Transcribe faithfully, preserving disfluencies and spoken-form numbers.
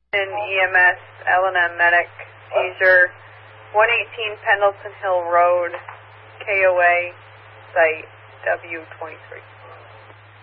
In E M S, L and M Medic, seizure, one eighteen Pendleton Hill Road, K O A, site W twenty-three.